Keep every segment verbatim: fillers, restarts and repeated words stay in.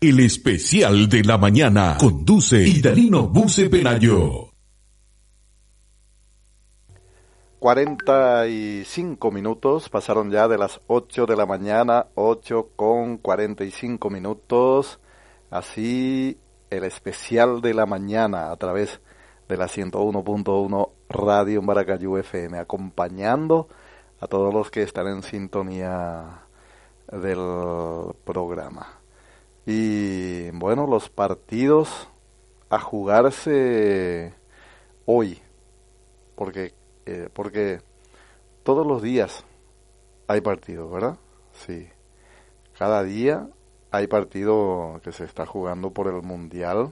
El especial de la mañana. Conduce Idalino Buce Penayo. cuarenta y cinco minutos, pasaron ya de las ocho de la mañana, ocho con cuarenta y cinco minutos. Así, el especial de la mañana a través de la ciento uno punto uno Radio Maracayú F M, acompañando a todos los que están en sintonía del programa. Y bueno, los partidos a jugarse hoy, porque eh, porque todos los días hay partidos, ¿verdad? Sí, cada día hay partido que se está jugando por el Mundial.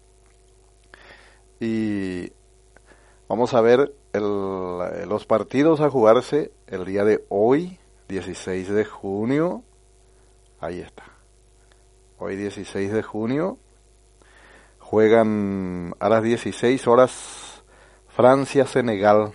Y vamos a ver el, los partidos a jugarse el día de hoy, dieciséis de junio. Ahí está. Hoy dieciséis de junio. Juegan a las dieciséis horas Francia-Senegal.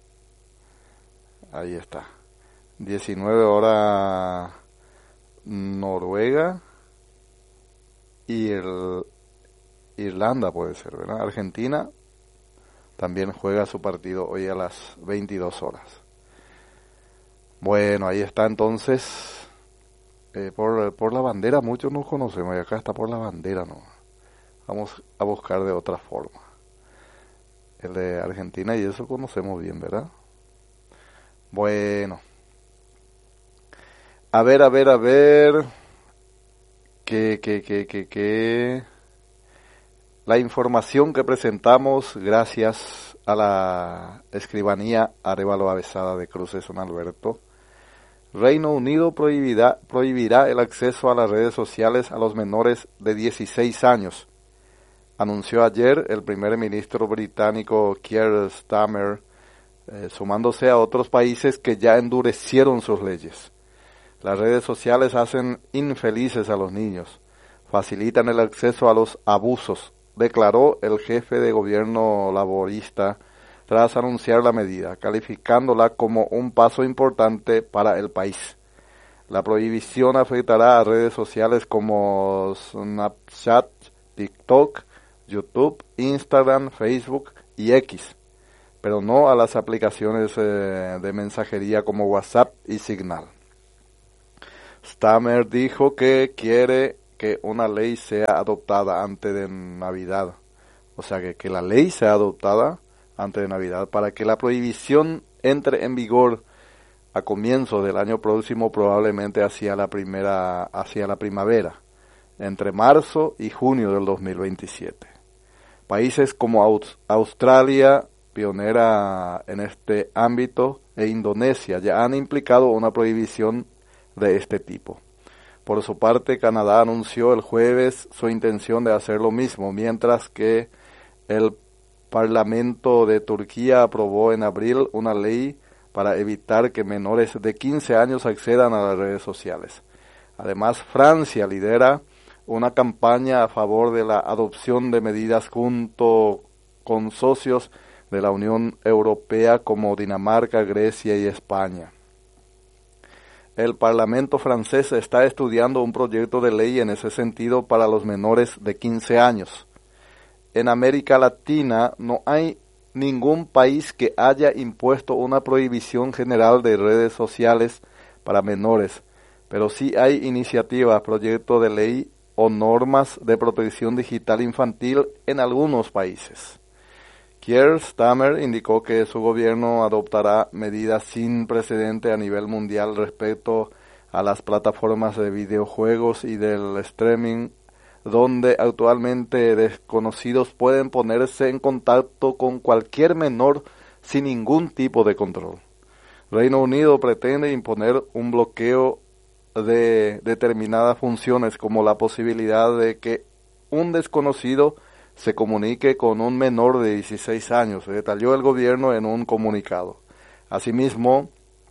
Ahí está. diecinueve horas Noruega y el Irlanda puede ser, ¿verdad? Argentina también juega su partido hoy a las veintidós horas. Bueno, ahí está entonces. Eh, por, por la bandera muchos nos conocemos y acá está por la bandera, ¿no? Vamos a buscar de otra forma. El de Argentina y eso conocemos bien, ¿verdad? Bueno. A ver, a ver, a ver. Que, que, que, que, que. La información que presentamos gracias a la escribanía Arévalo Avesada de Cruces San Alberto. Reino Unido prohibirá, prohibirá el acceso a las redes sociales a los menores de dieciséis años. Anunció ayer el primer ministro británico Keir Starmer, eh, sumándose a otros países que ya endurecieron sus leyes. Las redes sociales hacen infelices a los niños, facilitan el acceso a los abusos, declaró el jefe de gobierno laborista tras anunciar la medida, calificándola como un paso importante para el país. La prohibición afectará a redes sociales como Snapchat, TikTok, YouTube, Instagram, Facebook y X, pero no a las aplicaciones eh, de mensajería como WhatsApp y Signal. Starmer dijo que quiere que una ley sea adoptada antes de Navidad, o sea que, que la ley sea adoptada antes de Navidad para que la prohibición entre en vigor a comienzos del año próximo, probablemente hacia la primera hacia la primavera, entre marzo y junio del dos mil veintisiete. Países como Aus- Australia, pionera en este ámbito, e Indonesia ya han implicado una prohibición de este tipo. Por su parte, Canadá anunció el jueves su intención de hacer lo mismo, mientras que el Parlamento de Turquía aprobó en abril una ley para evitar que menores de quince años accedan a las redes sociales. Además, Francia lidera una campaña a favor de la adopción de medidas junto con socios de la Unión Europea como Dinamarca, Grecia y España. El Parlamento francés está estudiando un proyecto de ley en ese sentido para los menores de quince años. En América Latina no hay ningún país que haya impuesto una prohibición general de redes sociales para menores, pero sí hay iniciativas, proyectos de ley o normas de protección digital infantil en algunos países. Keir Starmer indicó que su gobierno adoptará medidas sin precedente a nivel mundial respecto a las plataformas de videojuegos y del streaming, donde actualmente desconocidos pueden ponerse en contacto con cualquier menor sin ningún tipo de control. Reino Unido pretende imponer un bloqueo de determinadas funciones, como la posibilidad de que un desconocido se comunique con un menor de dieciséis años, detalló el gobierno en un comunicado. Asimismo,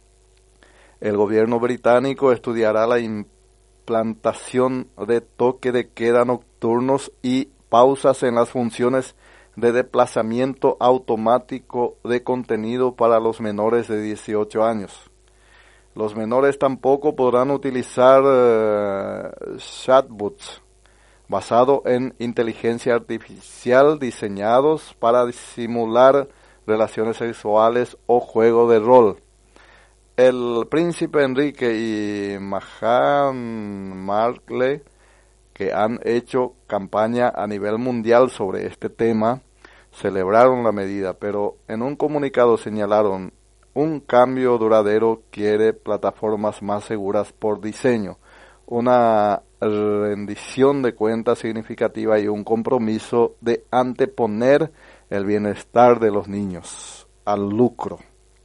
el gobierno británico estudiará la implantación de toque de queda nocturnos y pausas en las funciones de desplazamiento automático de contenido para los menores de dieciocho años. Los menores tampoco podrán utilizar uh, chatbots basado en inteligencia artificial diseñados para simular relaciones sexuales o juego de rol. El príncipe Enrique y Meghan Markle, que han hecho campaña a nivel mundial sobre este tema, celebraron la medida, pero en un comunicado señalaron: un cambio duradero quiere plataformas más seguras por diseño, una rendición de cuentas significativa y un compromiso de anteponer el bienestar de los niños al lucro.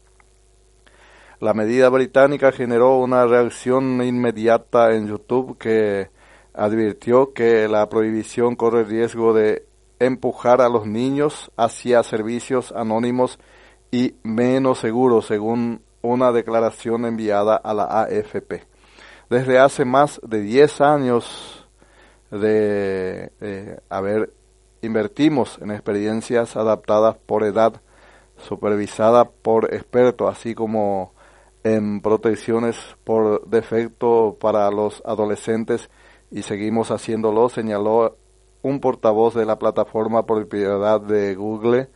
La medida británica generó una reacción inmediata en YouTube, que advirtió que la prohibición corre riesgo de empujar a los niños hacia servicios anónimos y menos seguros, según una declaración enviada a la A F P. Desde hace más de diez años de eh, haber invertimos en experiencias adaptadas por edad, supervisada por expertos, así como en protecciones por defecto para los adolescentes, y seguimos haciéndolo, señaló un portavoz de la plataforma propiedad de Google,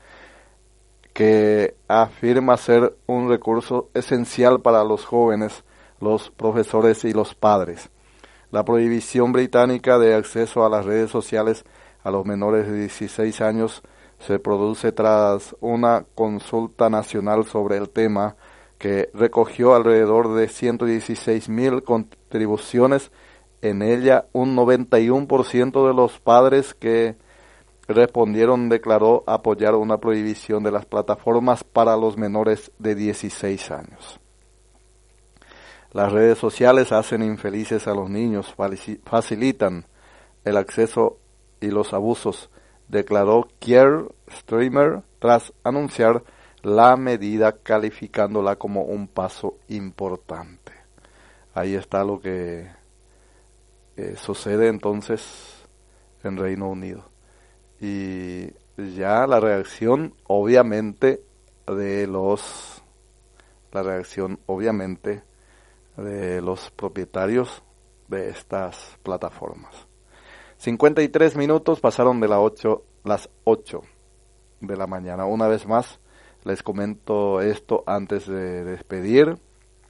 que afirma ser un recurso esencial para los jóvenes, los profesores y los padres. La prohibición británica de acceso a las redes sociales a los menores de dieciséis años se produce tras una consulta nacional sobre el tema, que recogió alrededor de ciento dieciséis mil contribuciones. En ella, un noventa y uno por ciento de los padres que respondieron declaró apoyar una prohibición de las plataformas para los menores de dieciséis años. Las redes sociales hacen infelices a los niños, facilitan el acceso y los abusos, declaró Keir Starmer tras anunciar la medida, calificándola como un paso importante. Ahí está lo que eh, sucede entonces en Reino Unido. Y ya la reacción obviamente de los la reacción obviamente de los propietarios de estas plataformas. cincuenta y tres minutos pasaron de las ocho, las ocho de la mañana. Una vez más les comento esto antes de despedir.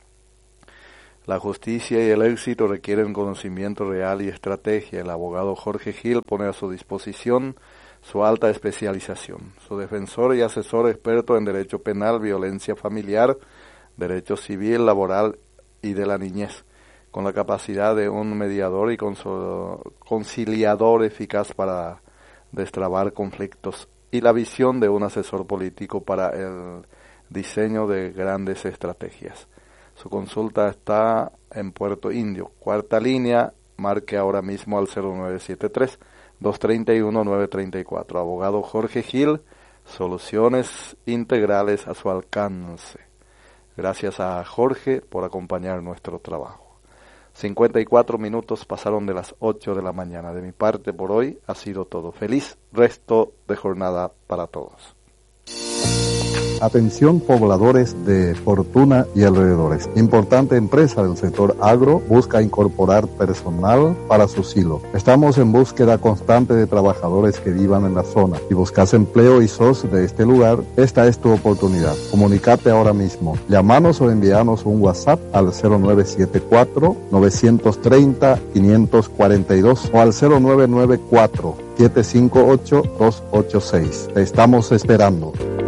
La justicia y el éxito requieren conocimiento real y estrategia. El abogado Jorge Gil pone a su disposición su alta especialización. Su defensor y asesor experto en derecho penal, violencia familiar, derecho civil, laboral y de la niñez, con la capacidad de un mediador y conciliador eficaz para destrabar conflictos, y la visión de un asesor político para el diseño de grandes estrategias. Su consulta está en Puerto Indio. Cuarta línea, marque ahora mismo al cero nueve siete tres, dos tres uno, nueve tres cuatro. Abogado Jorge Gil, soluciones integrales a su alcance. Gracias a Jorge por acompañar nuestro trabajo. cincuenta y cuatro minutos pasaron de las ocho de la mañana. De mi parte por hoy ha sido todo. Feliz resto de jornada para todos. Atención pobladores de Fortuna y alrededores. Importante empresa del sector agro busca incorporar personal para su silo. Estamos en búsqueda constante de trabajadores que vivan en la zona. Si buscas empleo y sos de este lugar, esta es tu oportunidad. Comunicate ahora mismo. Llamanos o envíanos un WhatsApp al cero nueve siete cuatro, nueve tres cero, cinco cuatro dos o al cero nueve nueve cuatro, siete cinco ocho, dos ocho seis. Te estamos esperando.